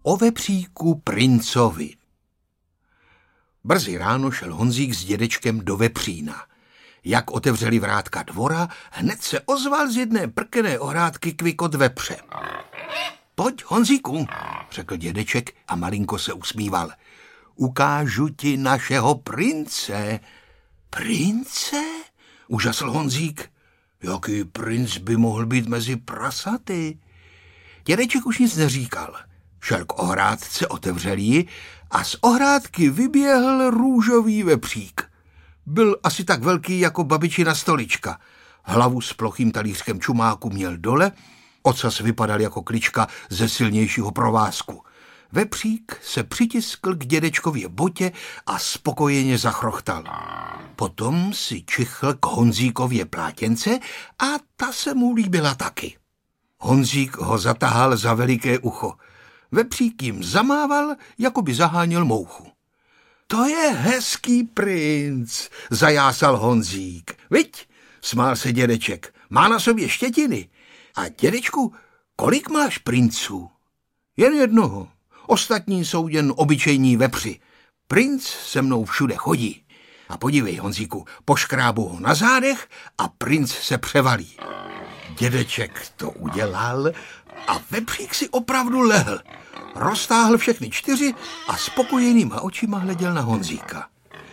o vepříku princovi. Brzy ráno šel Honzík s dědečkem do vepřína. Jak otevřeli vrátka dvora, hned se ozval z jedné prkené ohrádky kvikot vepře. Pojď, Honzíku, řekl dědeček a malinko se usmíval. Ukážu ti našeho prince. Prince? Užasl Honzík. Jaký princ by mohl být mezi prasaty? Dědeček už nic neříkal. Šel k ohrádce, otevřel ji a z ohrádky vyběhl růžový vepřík. Byl asi tak velký jako babičina stolička. Hlavu s plochým talířkem čumáku měl dole, ocas vypadal jako klička ze silnějšího provázku. Vepřík se přitiskl k dědečkově botě a spokojeně zachrochtal. Potom si čichl k Honzíkově plátěnce a ta se mu líbila taky. Honzík ho zatahal za veliké ucho. Vepřík jim zamával, jako by zaháněl mouchu. To je hezký princ, zajásal Honzík. Viď, smál se dědeček, má na sobě štětiny. A dědečku, kolik máš princů? Jen jednoho. Ostatní jsou jen obyčejní vepři. Princ se mnou všude chodí. A podívej, Honzíku, poškrábu ho na zádech a princ se převalí. Dědeček to udělal a vepřík si opravdu lehl. Roztáhl všechny 4 a spokojenýma očima hleděl na Honzíka.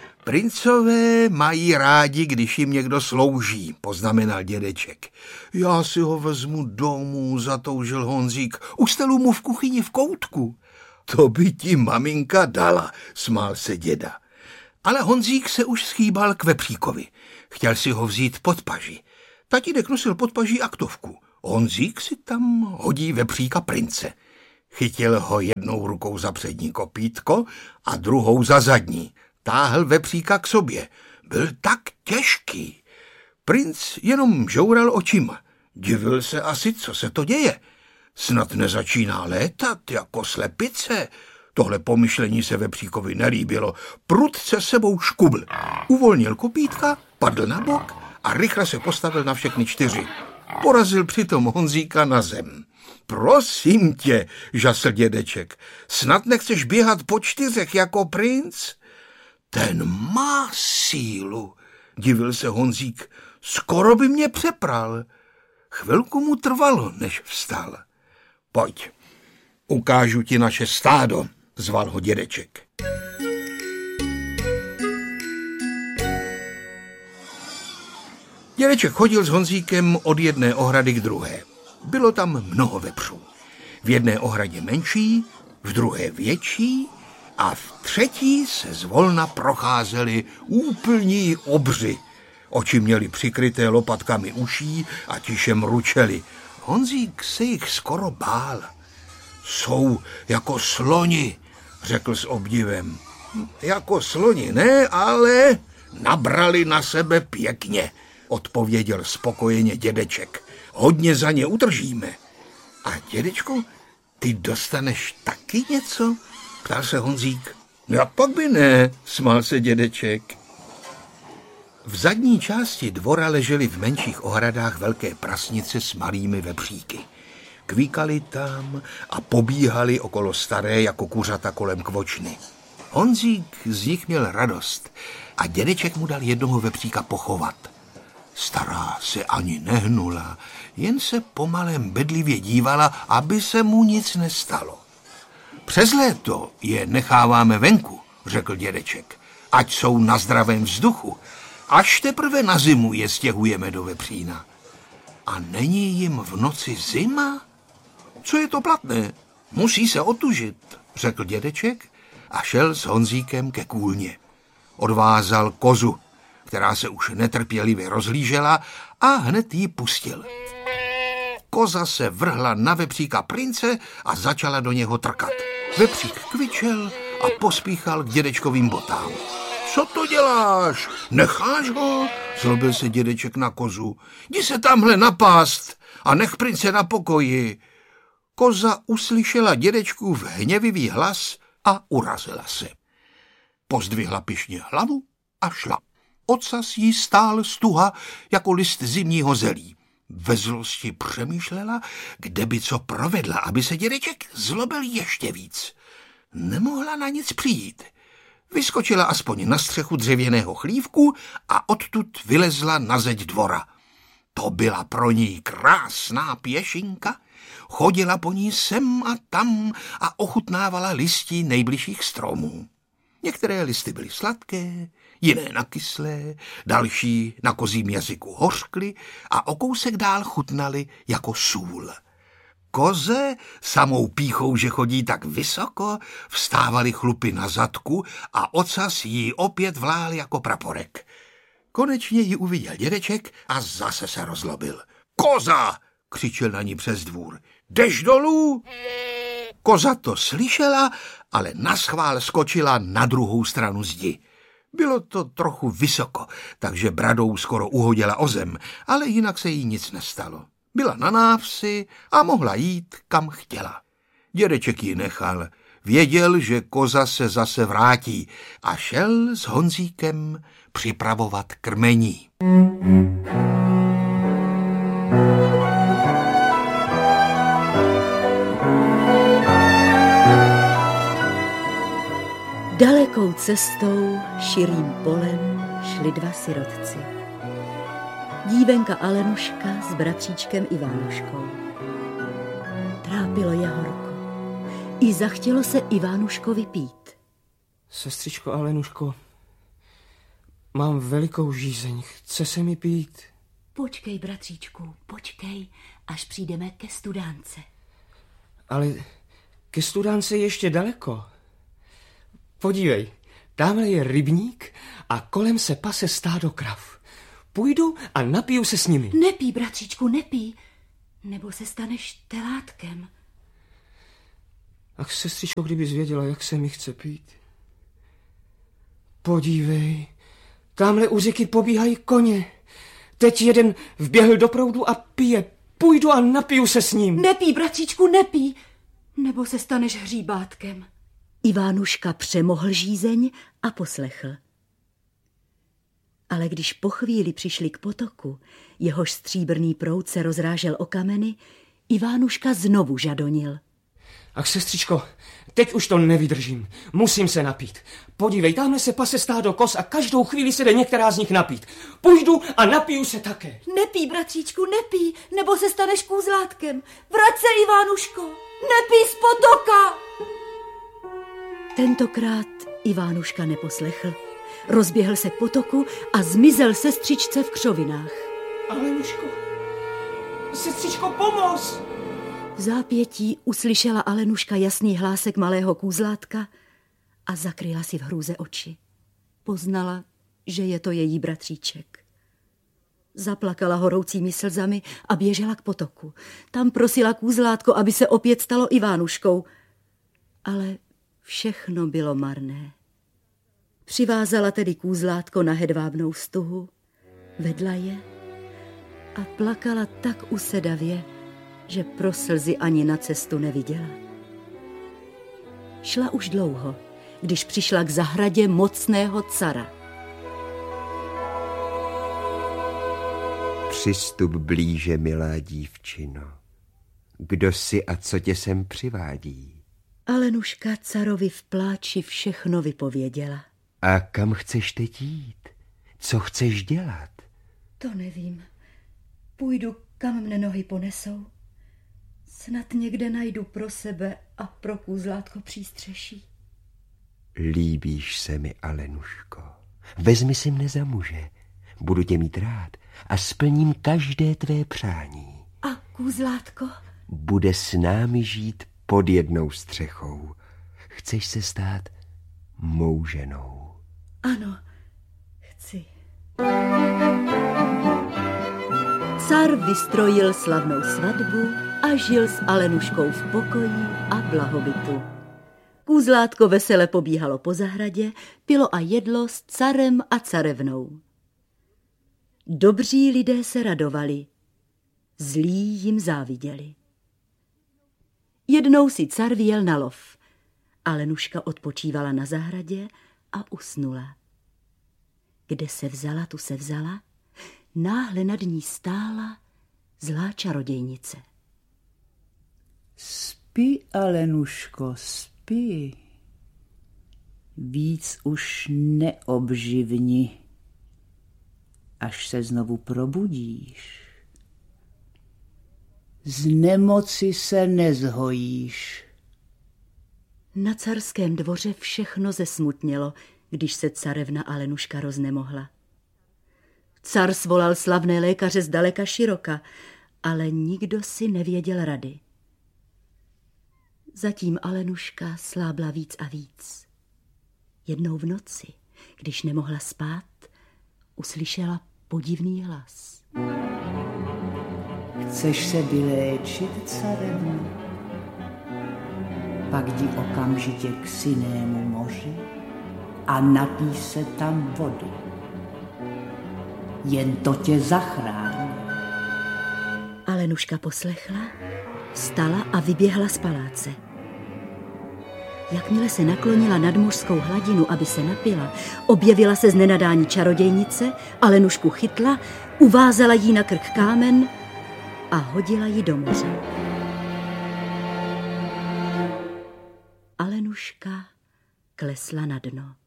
Princové mají rádi, když jim někdo slouží, poznamenal dědeček. Já si ho vezmu domů, zatoužil Honzík. Ustelu mu v kuchyni v koutku. To by ti maminka dala, smál se děda. Ale Honzík se už schýbal k vepříkovi. Chtěl si ho vzít pod paži. Tatínek nosil pod paží aktovku. Honzík si tam hodí vepříka prince. Chytil ho jednou rukou za přední kopítko a druhou za zadní. Táhl vepříka k sobě. Byl tak těžký. Princ jenom žoural očima. Divil se asi, co se to děje. Snad nezačíná létat jako slepice. Tohle pomyšlení se vepříkovi nelíbilo. Prudce sebou škubl. Uvolnil kopítka, padl na bok a rychle se postavil na všechny 4. Porazil přitom Honzíka na zem. Prosím tě, žasl dědeček, snad nechceš běhat po 4 jako princ? Ten má sílu, divil se Honzík, skoro by mě přepral. Chvilku mu trvalo, než vstal. Pojď, ukážu ti naše stádo, zval ho dědeček. Dědeček chodil s Honzíkem od jedné ohrady k druhé. Bylo tam mnoho vepřů. V jedné ohradě menší, v druhé větší a v třetí se zvolna procházeli úplní obři. Oči měli přikryté lopatkami uší a tiše mručeli. Honzík se jich skoro bál. Jsou jako sloni, řekl s obdivem. Jako sloni ne, ale nabrali na sebe pěkně, odpověděl spokojeně dědeček. Hodně za ně utržíme. A dědečku, ty dostaneš taky něco? Ptal se Honzík. Jak pak by ne, smál se dědeček. V zadní části dvora ležely v menších ohradách velké prasnice s malými vepříky. Kvíkali tam a pobíhali okolo staré jako kuřata kolem kvočny. Honzík z nich měl radost a dědeček mu dal jednoho vepříka pochovat. Stará se ani nehnula, jen se pomalem bedlivě dívala, aby se mu nic nestalo. Přes léto je necháváme venku, řekl dědeček, ať jsou na zdravém vzduchu. Až teprve na zimu je stěhujeme do vepřína. A není jim v noci zima? Co je to platné? Musí se otužit, řekl dědeček a šel s Honzíkem ke kůlně. Odvázal kozu, která se už netrpělivě rozhlížela a hned ji pustil. Koza se vrhla na vepříka prince a začala do něho trkat. Vepřík kvičel a pospíchal k dědečkovým botám. Co to děláš? Necháš ho? Zlobil se dědeček na kozu. Jdi se tamhle napást a nech prince na pokoji. Koza uslyšela dědečkův hněvivý hlas a urazila se. Pozdvihla pyšně hlavu a šla. Ocas jí stál stuha jako list zimního zelí. Ve zlosti přemýšlela, kde by co provedla, aby se dědeček zlobil ještě víc. Nemohla na nic přijít. Vyskočila aspoň na střechu dřevěného chlívku a odtud vylezla na zeď dvora. To byla pro ní krásná pěšinka. Chodila po ní sem a tam a ochutnávala listí nejbližších stromů. Některé listy byly sladké, jiné nakyslé, další na kozím jazyku hořkly a o kousek dál chutnaly jako sůl. Koze, samou pýchou, že chodí tak vysoko, vstávaly chlupy na zadku a ocas jí opět vlál jako praporek. Konečně ji uviděl dědeček a zase se rozlobil. Koza! Křičel na ní přes dvůr. Jdeš dolů? Koza to slyšela, ale naschvál skočila na druhou stranu zdi. Bylo to trochu vysoko, takže bradou skoro uhodila o zem, ale jinak se jí nic nestalo. Byla na návsi a mohla jít, kam chtěla. Dědeček ji nechal. Věděl, že koza se zase vrátí a šel s Honzíkem připravovat krmení. Dalekou cestou, širým polem šli dva sirotci. Dívenka Alenuška s bratříčkem Ivánuškou. Trápilo je horko. I zachtělo se Ivánuškovi pít. Sestřičko Alenuško, mám velikou žízeň, chce se mi pít. Počkej, bratříčku, počkej, až přijdeme ke studánce. Ale ke studánce je ještě daleko. Podívej, tamhle je rybník a kolem se pase stádo krav. Půjdu a napiju se s nimi. Nepij, bratříčku, nepij, nebo se staneš telátkem. Ach, sestřičko, kdybys věděla, jak se mi chce pít. Podívej, tamhle u řeky pobíhají koně. Teď jeden vběhl do proudu a pije. Půjdu a napiju se s ním. Nepij, bratříčku, nepij, nebo se staneš hříbátkem. Ivánuška přemohl žízeň a poslechl. Ale když po chvíli přišli k potoku, jehož stříbrný proud se rozrážel o kameny, Ivánuška znovu žadonil. Ach, sestřičko, teď už to nevydržím. Musím se napít. Podívej, tamhle se pase stádo koz a každou chvíli se jde některá z nich napít. Půjdu a napiju se také. Nepij, bratříčku, nepij, nebo se staneš kůzlátkem. Vrať se, Ivánuško, nepij z potoka. Tentokrát Ivánuška neposlechl. Rozběhl se k potoku a zmizel sestřičce v křovinách. Alenuško, sestřičko, pomoz! V zápětí uslyšela Alenuška jasný hlásek malého kůzlátka a zakryla si v hrůze oči. Poznala, že je to její bratříček. Zaplakala horoucími slzami a běžela k potoku. Tam prosila kůzlátko, aby se opět stalo Ivánuškou. Ale všechno bylo marné. Přivázala tedy kůzlátko na hedvábnou stuhu, vedla je a plakala tak usedavě, že pro slzy ani na cestu neviděla. Šla už dlouho, když přišla k zahradě mocného cara. Přistup blíže, milá dívčino. Kdo jsi a co tě sem přivádí? Alenuška carovi v pláči všechno vypověděla. A kam chceš teď jít? Co chceš dělat? To nevím. Půjdu, kam mne nohy ponesou. Snad někde najdu pro sebe a pro kůzlátko přístřeší. Líbíš se mi, Alenuško. Vezmi si mne za muže. Budu tě mít rád a splním každé tvé přání. A kůzlátko? Bude s námi žít pod jednou střechou. Chceš se stát mou ženou? Ano, chci. Car vystrojil slavnou svatbu a žil s Alenuškou v pokoji a blahobytu. Kůzlátko vesele pobíhalo po zahradě, pilo a jedlo s carem a carevnou. Dobří lidé se radovali, zlí jim záviděli. Jednou si car vyjel na lov. Alenuška odpočívala na zahradě a usnula. Kde se vzala, tu se vzala, náhle nad ní stála zlá čarodějnice. Spí, Alenuško, spí. Víc už neobživni, až se znovu probudíš. Z nemoci se nezhojíš. Na carském dvoře všechno zesmutnělo, když se carevna Alenuška roznemohla. Car svolal slavné lékaře zdaleka široka, ale nikdo si nevěděl rady. Zatím Alenuška slábla víc a víc. Jednou v noci, když nemohla spát, uslyšela podivný hlas. Chceš se vyléčit, carevno? Pak jdi okamžitě k Sinnému moři a napij se tam vody. Jen to tě zachrání. Alenuška poslechla, vstala a vyběhla z paláce. Jakmile se naklonila nad mořskou hladinu, aby se napila, objevila se z nenadání čarodějnice, Alenušku chytla, uvázala jí na krk kámen a hodila ji do moře. Alenuška klesla na dno.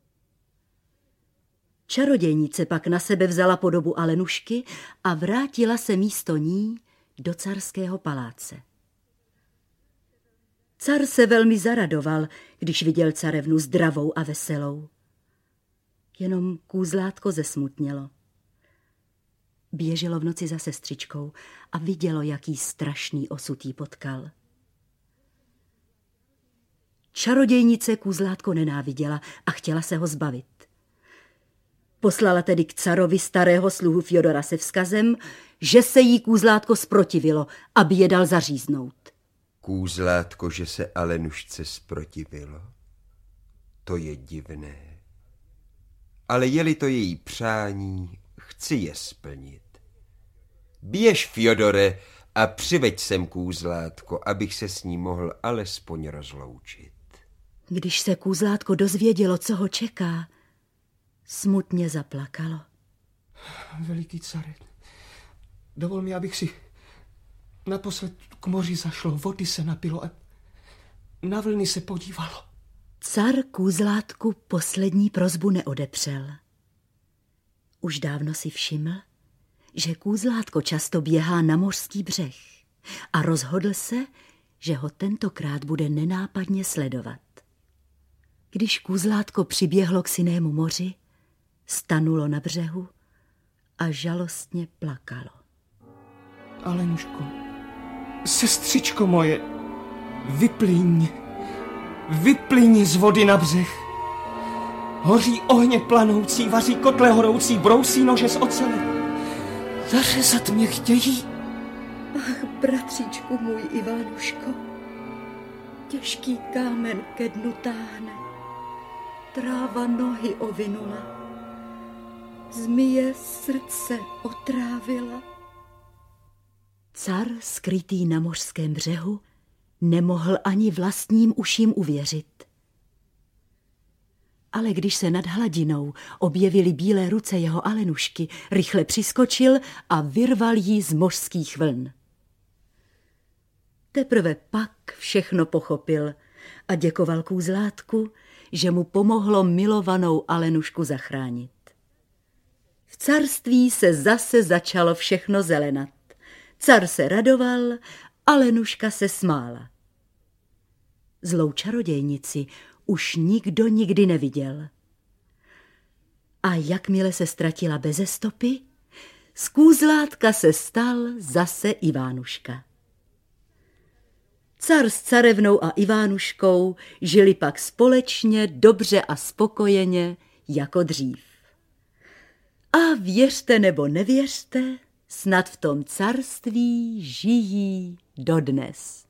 Čarodějnice pak na sebe vzala podobu Alenušky a vrátila se místo ní do carského paláce. Car se velmi zaradoval, když viděl carevnu zdravou a veselou. Jenom kůzlátko zesmutnělo. Běželo v noci za sestřičkou a vidělo, jaký strašný osud jí potkal. Čarodějnice kůzlátko nenáviděla a chtěla se ho zbavit. Poslala tedy k carovi starého sluhu Fjodora se vzkazem, že se jí kůzlátko zprotivilo, aby je dal zaříznout. Kůzlátko, že se Alenušce zprotivilo? To je divné. Ale je-li to její přání, chci je splnit. Běž, Fjodore, a přiveď sem kůzlátko, abych se s ní mohl alespoň rozloučit. Když se kůzlátko dozvědělo, co ho čeká, smutně zaplakalo. Veliký care, dovol mi, abych si naposled k moři zašlo, vody se napilo a na vlny se podívalo. Car kůzlátku poslední prosbu neodepřel. Už dávno si všiml, že kůzlátko často běhá na mořský břeh a rozhodl se, že ho tentokrát bude nenápadně sledovat. Když kůzlátko přiběhlo k Sinnému moři, stanulo na břehu a žalostně plakalo. Alenuško, sestřičko moje, vyplyň z vody na břeh. Hoří ohně planoucí, vaří kotle horoucí, brousí nože z ocele. Zařezat mě chtějí. Ach, bratříčku můj Ivánuško, těžký kámen ke dnu táhne, tráva nohy ovinula, zmije srdce otrávila. Car, skrytý na mořském břehu, nemohl ani vlastním uším uvěřit. Ale když se nad hladinou objevily bílé ruce jeho Alenušky, rychle přiskočil a vyrval jí z mořských vln. Teprve pak všechno pochopil a děkoval kůzlátku, že mu pomohlo milovanou Alenušku zachránit. V carství se zase začalo všechno zelenat. Car se radoval, Alenuška se smála. Zlou čarodějnici už nikdo nikdy neviděl. A jakmile se ztratila beze stopy, z kůzlátka se stal zase Ivánuška. Car s carevnou a Ivánuškou žili pak společně dobře a spokojeně jako dřív. A věřte nebo nevěřte, snad v tom carství žijí dodnes.